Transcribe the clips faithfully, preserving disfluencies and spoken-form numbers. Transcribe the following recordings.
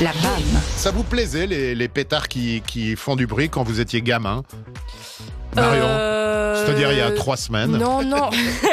La B A M. Ça vous plaisait les, les pétards qui, qui font du bruit quand vous étiez gamin? Marion, Euh... c'est-à-dire il y a trois semaines. Non, non.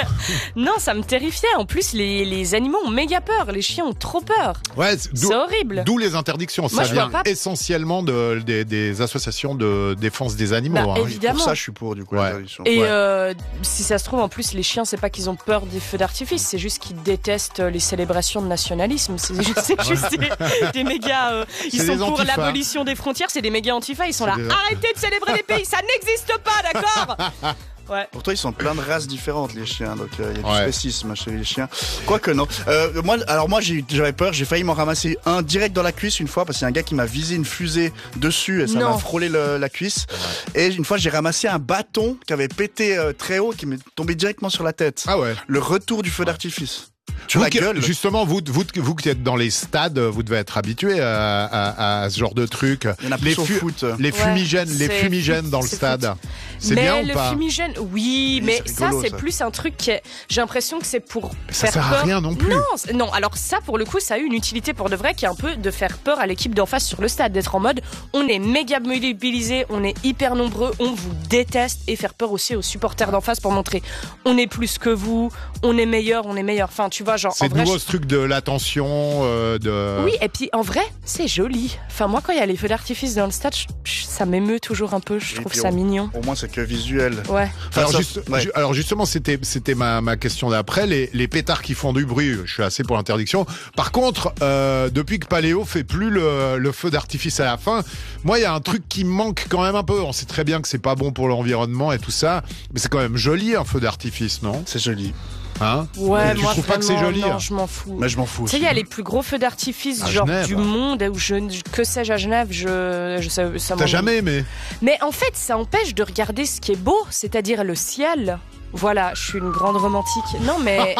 Non, ça me terrifiait. En plus, les, les animaux ont méga peur. Les chiens ont trop peur. Ouais, c'est d'où, C'est horrible. D'où les interdictions. Moi, ça je vient vois pas- essentiellement de, des, des associations de défense des animaux. Bah, hein. évidemment. Pour ça, je suis pour, du coup, Ouais. l'interdiction. Et Ouais. euh, si ça se trouve, en plus, les chiens, c'est pas qu'ils ont peur des feux d'artifice, c'est juste qu'ils détestent les célébrations de nationalisme. C'est juste, c'est juste des, des méga. euh, ils C'est sont des pour antifas. l'abolition des frontières, c'est des méga antifas. Ils sont là. C'est des- Arrêtez de célébrer les pays, ça n'existe pas, d'accord? Ouais. Pourtant, ils sont plein de races différentes, les chiens. Donc, il euh, y a du Ouais. spécisme chez les chiens. Quoique, non. Euh, moi, alors, moi, j'ai, j'avais peur. J'ai failli m'en ramasser un direct dans la cuisse une fois parce qu'il y a un gars qui m'a visé une fusée dessus et ça Non. m'a frôlé le- la cuisse. Et une fois, j'ai ramassé un bâton qui avait pété euh, très haut, qui m'est tombé directement sur la tête. Ah ouais. Le retour du feu d'artifice. Sur Vous la qui- gueule. Justement, vous, vous, vous qui êtes dans les stades, vous devez être habitué à, à, à ce genre de truc. Il y en a les plus au fu- foot. les Ouais, fumigènes, les c'est fumigènes foot, dans le c'est stade. foot. C'est mais bien le ou pas? fumigène, oui, Oui, mais c'est ça rigolo, c'est ça. plus un truc qui est. J'ai l'impression que c'est pour Ça faire sert à peur. rien non plus. Non, c'est- non. Alors ça, pour le coup, ça a eu une utilité pour de vrai, qui est un peu de faire peur à l'équipe d'en face sur le stade, d'être en mode, on est méga mobilisés, on est hyper nombreux, on vous déteste, et faire peur aussi aux supporters d'en face pour montrer, on est plus que vous, on est meilleur, on est meilleur. Enfin, tu vois, genre. C'est en de vrai, nouveau je- ce truc de l'attention, euh, de... Oui, et puis en vrai, c'est joli. Enfin, moi, quand il y a les feux d'artifice dans le stade, je- je- ça m'émeut toujours un peu. Je Et trouve puis ça on- mignon. Au moins, c'est que visuel. Ouais. Enfin, Alors, ça- juste- ouais. ju- alors justement, c'était c'était ma, ma question d'après. Les, les pétards qui font du bruit, je suis assez pour l'interdiction. Par contre, euh, depuis que Paléo fait plus le, le feu d'artifice à la fin, moi, il y a un truc qui me manque quand même un peu. On sait très bien que c'est pas bon pour l'environnement et tout ça, mais c'est quand même joli un feu d'artifice, non? C'est joli. Hein? Ouais, Tu moi, trouves pas que c'est vraiment, joli, non, hein je m'en fous. Mais je m'en fous Tu sais, aussi. il y a les plus gros feux d'artifice À genre Genève. du monde, où je, que sais-je à Genève, je, je ça, ça T'as m'en- jamais aimé? Mais en fait, ça empêche de regarder ce qui est beau, c'est-à-dire le ciel. Voilà, je suis une grande romantique. Non, mais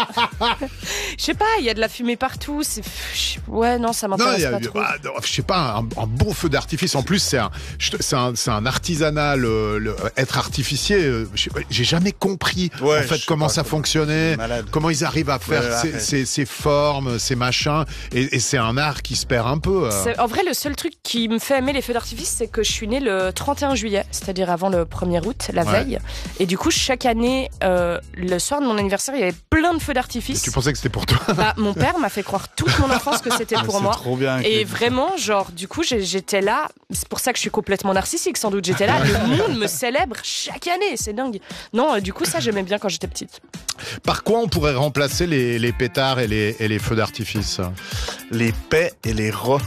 je sais pas, il y a de la fumée partout. C'est ouais, non, ça Non, m'intéresse il y a, pas trop. bah, non, je sais pas, un, un beau feu d'artifice. En plus, c'est un, je te- c'est un, c'est un artisanat. Le, le- être artificier, euh, je sais pas, j'ai jamais compris Ouais, en je fait sais comment pas, ça comment- fonctionnait, Malade. comment ils arrivent à faire Ouais, ces, arrête. ces, ces formes, ces machins. Et, et c'est un art qui se perd un peu. euh. C'est- En vrai, le seul truc qui me fait aimer les feux d'artifice, c'est que je suis née le trente et un juillet, c'est-à-dire avant le premier août, la Ouais. veille. Et du coup, chaque année, euh, le soir de mon anniversaire, il y avait plein de feux Et d'artifice. tu pensais que c'était pour toi? Bah, mon père m'a fait croire toute mon enfance que c'était pour C'est moi. trop bien. Et Clé. vraiment, genre, du coup, j'ai- j'étais là. C'est pour ça que je suis complètement narcissique, sans doute. J'étais là. Le monde me célèbre chaque année. C'est dingue. Non, euh, du coup, ça, j'aimais bien quand j'étais petite. Par quoi on pourrait remplacer les, les pétards et les, et les feux d'artifice? Les paix et les rats.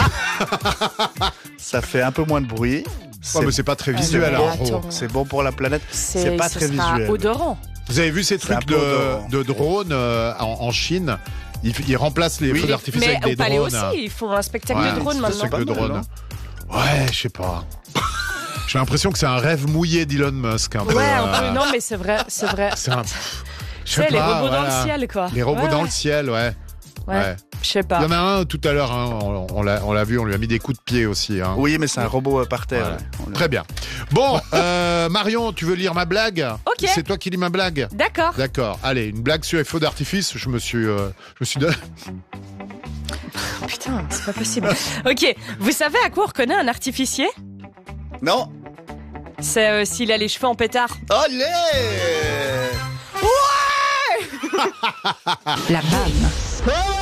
Ça fait un peu moins de bruit. Oh, mais c'est pas très Ah, visuel. mais alors. attends. C'est bon pour la planète. C'est pas ce très sera visuel. odorant. Vous avez vu ces C'est un trucs peu de, odorant. de drones euh, en, en Chine? Ils, ils remplacent les Oui. feux d'artifice Mais avec des au palais drones. aussi, ils font un spectacle Ouais, de drone c'est maintenant. spectacle de pas mal, drone. Ouais, je sais pas. J'ai l'impression que c'est un rêve mouillé d'Elon Musk. Un peu, Ouais, un euh, peu. Non, mais c'est vrai, c'est vrai. C'est un... Je Tu sais sais, les pas, robots dans voilà. le ciel, quoi. Les robots Ouais, dans ouais. le ciel, ouais. Ouais, Ouais. je sais Il y pas. en a un tout à l'heure, hein, on, on l'a, on l'a vu, on lui a mis des coups de pied aussi. Hein. Oui, mais c'est un robot euh, par terre. Voilà. ouais. On le- Très bien. Bon, euh, Marion, tu veux lire ma blague? Ok. C'est toi qui lis ma blague? D'accord. D'accord. Allez, une blague sur les feux d'artifice. Je me suis, euh, je me suis donné. Putain, c'est pas possible. Ok, vous savez à quoi on reconnaît un artificier? Non. C'est euh, s'il a les cheveux en pétard. Allez. La B A M. Oh